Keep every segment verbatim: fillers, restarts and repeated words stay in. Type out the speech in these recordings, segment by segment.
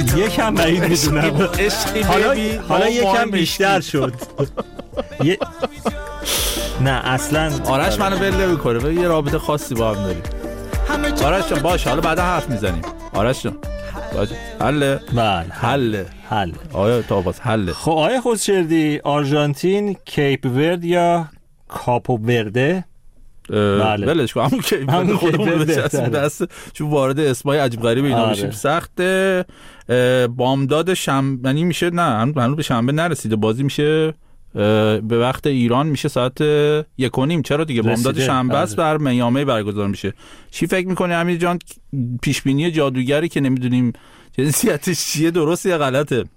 یکم بعید میدونم حالا حالا یکم بیشتر شد. نه اصلا آرش منو ول نمی‌کنه، یه رابطه خاصی با هم داریم. آرش جان باشه، حالا بعدا حرف میزنیم. آرش جان باشه، حله. بله حله حل. آیا تاباس حله. خب آیا خودشردی آرژانتین، کیپ ورد یا کاپو ورده؟ بله ولش کن، همون کیپ ورد خودمون بچسبیم دست، چون وارد اسمای عجیب غریب اینا بشیم سخته. بامداد شنبه یعنی میشه، نه هنوز به شنبه نرسیده، بازی میشه به وقت ایران میشه ساعت یک و نیم. چرا دیگه بامداد شنبه است، بر میامی برگزار میشه. چی فکر میکنی امیر جان؟ پیش بینی جادوگری که نمیدونیم جنسیتش چیه، درست یا غلطه؟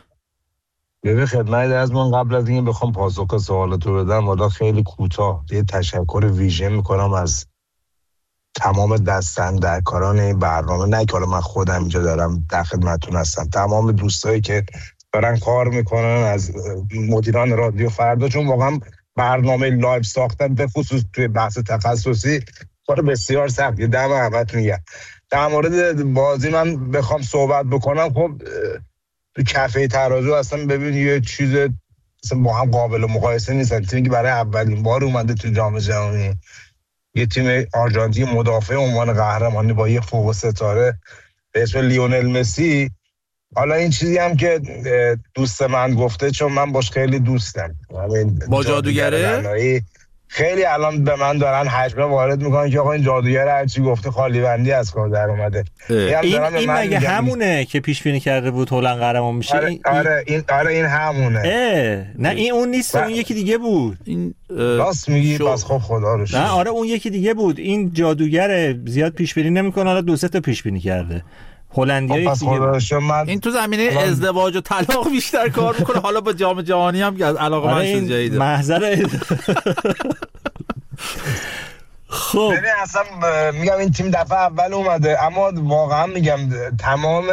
ببین خدمت از من قبل از اینکه بخوام پاسخ سوالتو بدم، والا خیلی کوتاه یه تشکر ویژه میکنم از تمام دست‌اندرکاران این برنامه. نه که من خودم اینجا دارم در خدمتتون هستم، تمام دوستایی که دارن کار میکنن، از مدیران رادیو فردا، چون واقعا برنامه لایو ساختن به خصوص توی بحث تخصصی کار بسیار سختیه. دم احمد میگم. در مورد بازی من بخوام صحبت بکنم، خب تو کفه ترازو اصلا ببین یه چیز اصلا با هم قابل مقایسه نیستن. تیمی که برای اولین بار اومده تو جام جهانی، یه تیم آرژانتین مدافع عنوان قهرمانی با یه فوق ستاره به اسم لیونل مسی. حالا این چیزی هم که دوست من گفته، چون من باش خیلی دوستم، با جادوگره خیلی الان به من دارن حجمه وارد میکنن که آقا این جادوگر هرچی گفته خالی بندی از کار در اومده. این, این مگه همونه که پیش بینی کرده بود هلند قهرمان میشه؟ آره آره این آره این همونه. نه این اون نیست، اون یکی دیگه بود. این راست میگی، پس خب خدا رو شکر. نه آره اون یکی دیگه بود. این جادوگر زیاد پیش بینی نمیکنه، حالا دو سه تا پیش بینی کرده. هلندیایی پس خدا رو شکر. من این تو زمینه ازدواج و طلاق بیشتر کار میکنه، حالا با جام جهانی هم علاقه من شد جدیده. محضر خب ببین اصلا میگم این تیم دفعه اول اومده، اما واقعا میگم تمام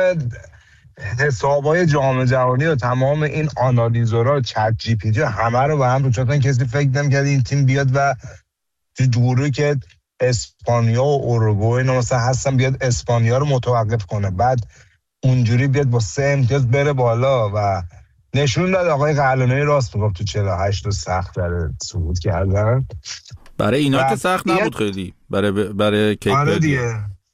حسابای جام جهانی و تمام این آنالیزورها، چت جی پی تی، همه رو به هم رو چطور کسی فکر نمی‌کرد این تیم بیاد و تو جوری که اسپانیا و اوروگوئه اینا مثلا هستن بیاد اسپانیا رو متوقف کنه، بعد اونجوری بیاد با سه امتیاز بره بالا و نشون داد. آقای قلعه‌نویی راست میگفت تو چهل و هشت تا سخت داره صعود کردن. برای اینا که سخت نبود خیلی، برای برای کیپ آره دیگه،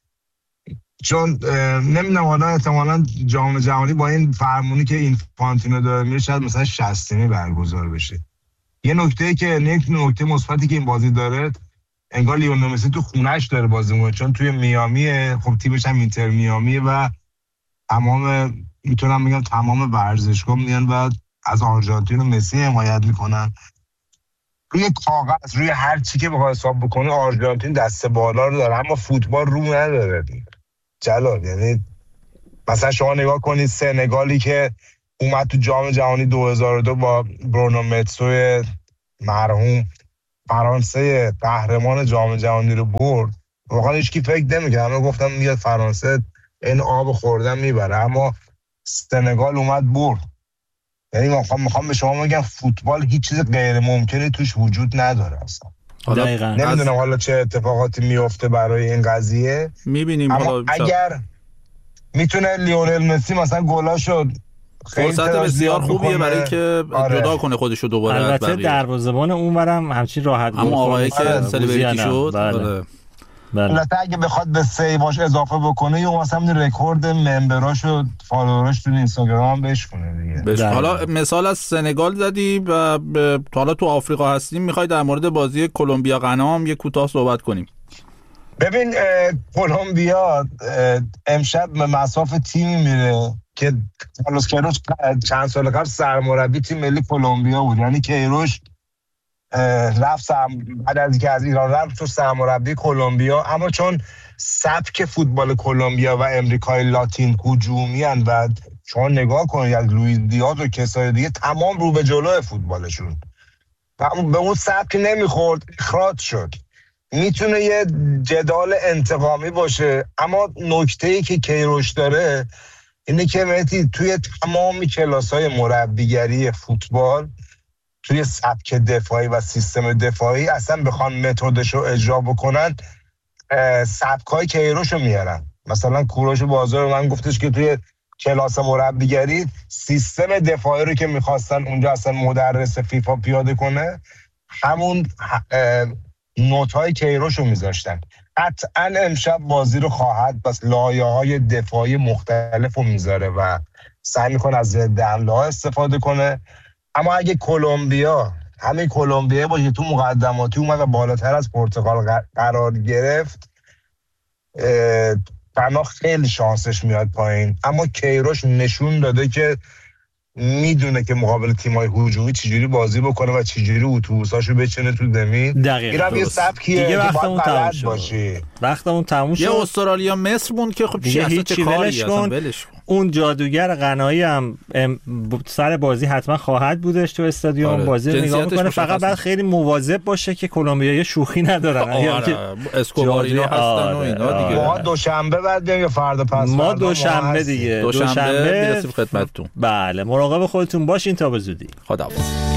چون نمیدونم حالا احتمالاً جام جهانی با این فرمونی که این فانتینو داره میره شاید مثلا شصتمی برگزار بشه. یه نکته که یک نکته مثبتی که این بازی داره، انگار لیونل مسی تو خونه‌اش داره بازی می‌کنه، چون توی میامیه، خب تیمش هم اینتر میامیه و تمام میتونم بگم تمام ورزشگاه میان و از آرژانتین و مسی حمایت میکنن. روی کاغذ، روی هر چی که بخوای حساب بکنه آرژانتین دست بالا رو داره، اما فوتبال رو نداره جلال. یعنی مثلا شما نگاه کنید سنگالی که اومد تو جام جهانی دو هزار و دو با برونو متسو مرحوم، فرانسه قهرمان جام جهانی رو برد، واقعا هیچ کی فکر نمی‌کرد. همه گفتم میاد فرانسه این آب خوردن میبره، اما سنگال اومد برد. یعنی میخوام میخوام به شما بگم فوتبال هیچ چیز غیر ممکنی توش وجود نداره اصلا. دقیقاً. نمیدونم از... حالا چه اتفاقاتی میفته برای این قضیه، میبینیم. اما اگر میتونه لیونل مسی مثلا گلاشو فرصت بسیار خوبیه برای که آره. جدا کنه خودشو دوباره. البته دروازه‌بان اونورم همچین راحت گل اما آقایی که سلبریتی شد. بله. البته اگه بخواد به سیواش اضافه بکنه یا مثلا رکورد ممبراشو فالووراش تو اینستاگرام بشکنه دیگه. بش... حالا مثال از سنگال زدی و ب... حالا تو آفریقا هستیم، میخوای در مورد بازی کلمبیا غنا هم یه کوتاه صحبت کنیم؟ ببین کلمبیا امشب به مصاف تیمی میره که کارلوس کیروش چند سال قبل سرمربی تیم ملی کلمبیا بود. یعنی کیروش رفت سم... بعد از اینکه از ایران رفت تو سرمربی کلمبیا، اما چون سبک فوتبال کلمبیا و امریکای لاتین هجومی ان و شما نگاه کنید از لوئیس دیاز و کسای دیگه تمام رو به جلو فوتبالشون به اون سبک نمیخورد، اخراج شد. میتونه یه جدال انتقامی باشه، اما نکته‌ای که کیروش داره اینه که مهدی توی تمام کلاس‌های مربیگری فوتبال، توی سبک دفاعی و سیستم دفاعی اصلا بخوان متدش رو اجرا بکنن سبک‌های کیروش رو میارن. مثلا کوروش بازار من گفتش که توی کلاس مربیگری سیستم دفاعی رو که میخواستن اونجا اصلا مدرس فیفا پیاده کنه همون نوت‌های کیروش رو میذاشتن. قطعا امشب بازی رو خواهد بس لایه های دفاعی مختلف رو میذاره و سعی میکنه از دنده ها استفاده کنه. اما اگه کلمبیا همین کلمبیا باشه تو مقدماتی اومد و بالاتر از پرتغال قرار گرفت، بنا خیلی شانسش میاد پایین. اما کیروش نشون داده که میدونه که مقابل تیمای هجومی چجوری بازی بکنه و چجوری اتوبوساشو بچینه تو زمین. دقیقاً یه سبکیه دیگه وقتمون تموم شد. وقتمون تموم شد. یه استرالیا مصر مون که خب دیگه هیچی ولش کن. اون جادوگر غنایی هم سر بازی حتما خواهد بودش تو استادیوم. آره. بازی رو نگاه میکنه، فقط باید خیلی مواظب باشه که کلمبیایی شوخی ندارن. آره. اسکوبار اینا هستن و اینا دیگه. ما دوشنبه بعد بیایم یا فردا پس ما دوشنبه دیگه دوشنبه میرسیم خدمتتون. بله مراقب خودتون باشین تا به زودی. خداحافظ.